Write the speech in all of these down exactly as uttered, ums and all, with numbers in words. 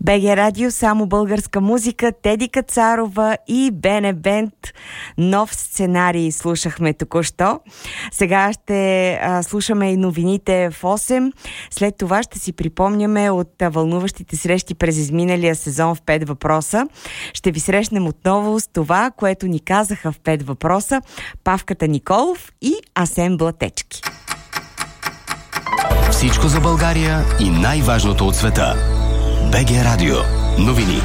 БГ Радио, само българска музика, Теди Кацарова и Бене Бенд. Нов сценарий слушахме току-що. Сега ще а, слушаме и новините в осем. След това ще си припомняме от вълнуващите срещи през изминалия сезон в пет въпроса. Ще ви срещнем отново с това, което ни казаха в пет въпроса Павката Николов и Асен Блатечки. Всичко за България и най-важното от света. БГ Радио. Новини.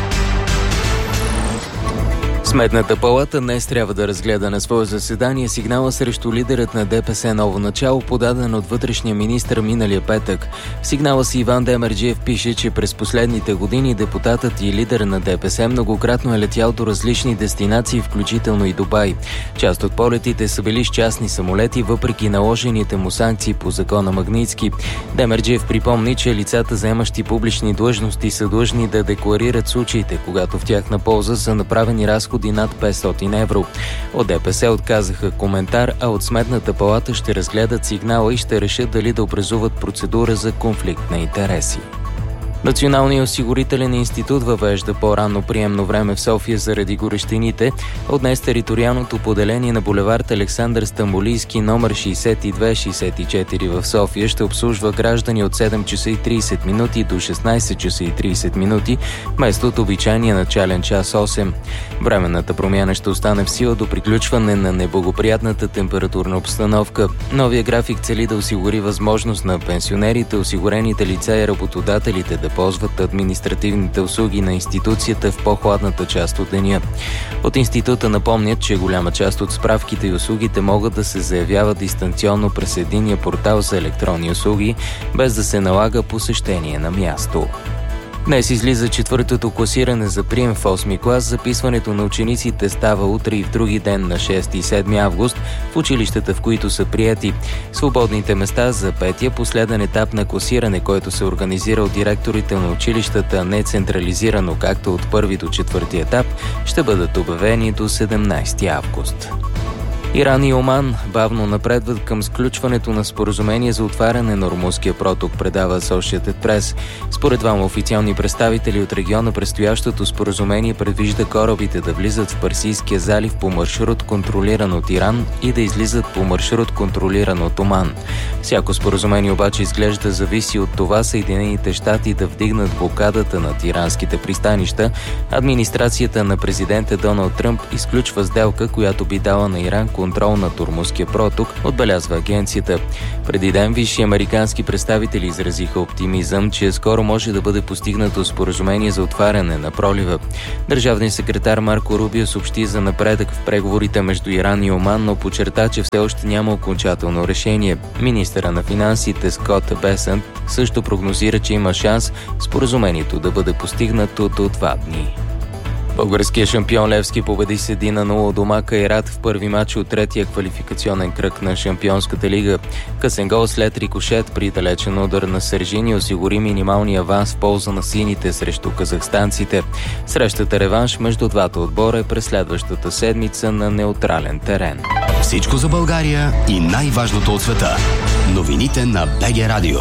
Сметната палата днес трябва да разгледа на свое заседание сигнала срещу лидерът на ДПС Ново начало, подаден от вътрешния министър миналия петък. В сигнала си Иван Демерджиев пише, че през последните години депутатът и лидер на ДПС многократно е летял до различни дестинации, включително и Дубай. Част от полетите са били с частни самолети, въпреки наложените му санкции по закона Магнитски. Демерджиев припомни, че лицата, заемащи публични длъжности, са длъжни да декларират случаите, когато в тяхна полза са направени разходи над петстотин евро. От ДПС отказаха коментар, а от Сметната палата ще разгледат сигнала и ще решат дали да образуват процедура за конфликт на интереси. Националният осигурителен институт въвежда по-ранно приемно време в София заради горещините. От днес териториалното поделение на булевард Александър Стамболийски номер шейсет и две шейсет и четири в София ще обслужва граждани от седем часа и трийсет минути до шестнайсет часа и трийсет минути, вместо от обичайния начален час осем. Временната промяна ще остане в сила до приключване на неблагоприятната температурна обстановка. Новия график цели да осигури възможност на пенсионерите, осигурените лица и работодателите да ползват административните услуги на институцията в по-хладната част от деня. От института напомнят, че голяма част от справките и услугите могат да се заявяват дистанционно през единния портал за електронни услуги, без да се налага посещение на място. Днес излиза четвъртото класиране за прием в осми клас. Записването на учениците става утре и в други ден на шести и седми август в училищата, в които са приети. Свободните места за петия последен етап на класиране, който се организира от директорите на училищата, не централизирано, както от първи до четвърти етап, ще бъдат обявени до седемнайсети август. Иран и Оман бавно напредват към сключването на споразумение за отваряне на Ормузския проток, предава Associated Press. Според двама официални представители от региона, предстоящото споразумение предвижда корабите да влизат в Персийския залив по маршрут, контролиран от Иран, и да излизат по маршрут, контролиран от Оман. Всяко споразумение обаче изглежда зависи от това Съединените щати да вдигнат блокадата над иранските пристанища. Администрацията на президента Доналд Тръмп изключва сделка, която би дала на Иран контрол над Ормузския проток, отбелязва агенцията. Преди ден висши американски представители изразиха оптимизъм, че скоро може да бъде постигнато споразумение за отваряне на пролива. Държавният секретар Марко Рубио съобщи за напредък в преговорите между Иран и Оман, но подчерта, че все още няма окончателно решение. Министъра на финансите Скот Бесънт също прогнозира, че има шанс споразумението да бъде постигнато до два дни. Българският шампион Левски победи с един на нула дома Кайрат в първи матч от третия квалификационен кръг на Шампионската лига. Късен гол след рикошет при далечен удар на Сержини осигури минималния аванс в полза на сините срещу казахстанците. Срещата реванш между двата отбора е през следващата седмица на неутрален терен. Всичко за България и най-важното от света. Новините на БГ Радио.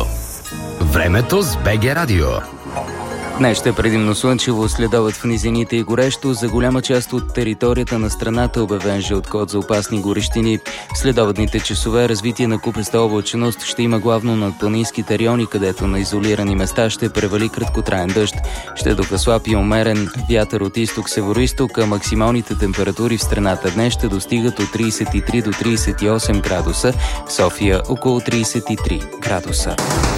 Времето с БГ Радио. Днес ще е предимно слънчево, следобед в низините и горещо. За голяма част от територията на страната обявен жълт код за опасни горещини. В следобедните часове развитие на купеста облачност ще има главно над планинските райони, където на изолирани места ще превали краткотраен дъжд. Ще духа слаб и умерен вятър от изток-североизток, а максималните температури в страната днес ще достигат от трийсет и три до трийсет и осем градуса, в София около трийсет и три градуса.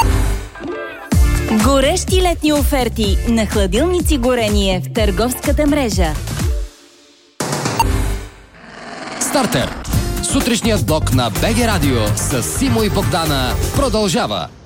Горещи летни оферти на хладилници горение в търговската мрежа. Стартер! Сутрешният блок на БГ Радио с Симо и Богдана продължава.